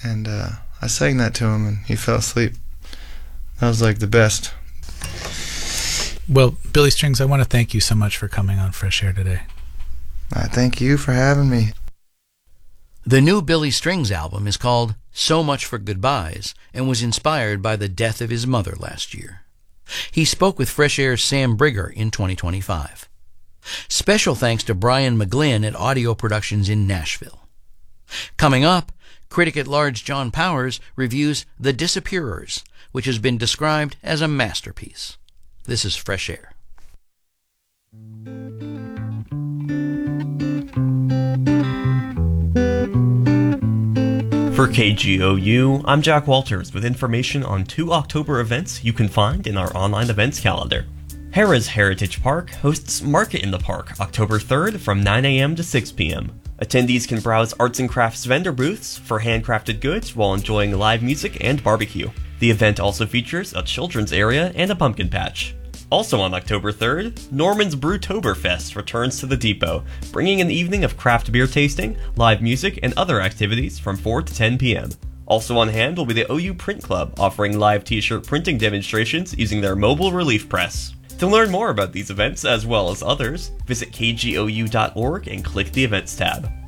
and I sang that to him, and he fell asleep. That was like the best. Well, Billy Strings, I want to thank you so much for coming on Fresh Air today. I thank you for having me. The new Billy Strings album is called So Much for Goodbyes and was inspired by the death of his mother last year. He spoke with Fresh Air's Sam Brigger in 2025. Special thanks to Brian McGlynn at Audio Productions in Nashville. Coming up, critic at large John Powers reviews The Disappearers, which has been described as a masterpiece. This is Fresh Air. For KGOU, I'm Jack Walters with information on 2 October events you can find in our online events calendar. Harrah's Heritage Park hosts Market in the Park October 3rd from 9 a.m. to 6 p.m. Attendees can browse arts and crafts vendor booths for handcrafted goods while enjoying live music and barbecue. The event also features a children's area and a pumpkin patch. Also on October 3rd, Norman's Brewtoberfest returns to the Depot, bringing an evening of craft beer tasting, live music, and other activities from 4 to 10 p.m. Also on hand will be the OU Print Club, offering live t-shirt printing demonstrations using their mobile relief press. To learn more about these events, as well as others, visit kgou.org and click the Events tab.